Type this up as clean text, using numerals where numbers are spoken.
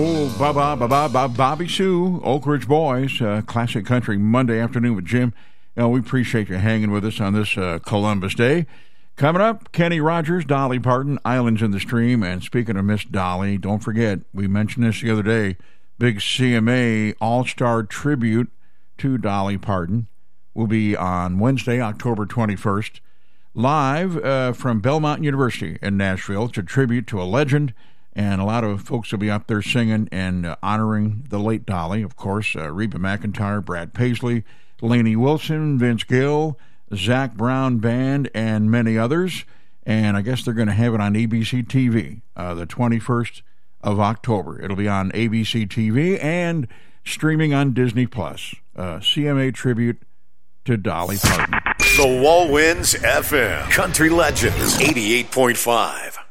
Oh, Bobby Sue, Oak Ridge Boys, Classic Country Monday afternoon with Jim. We appreciate you hanging with us on this Columbus Day. Coming up, Kenny Rogers, Dolly Parton, Islands in the Stream. And speaking of Miss Dolly, don't forget, we mentioned this the other day, big CMA All-Star Tribute to Dolly Parton will be on Wednesday, October 21st, live from Belmont University in Nashville. It's a tribute to a legend. And a lot of folks will be up there singing and honoring the late Dolly. Of course, Reba McEntire, Brad Paisley, Lainey Wilson, Vince Gill, Zac Brown Band, and many others. And I guess they're going to have it on ABC TV the 21st of October. It'll be on ABC TV and streaming on Disney+. CMA tribute to Dolly Parton. The Wall Winds FM Country Legends 88.5.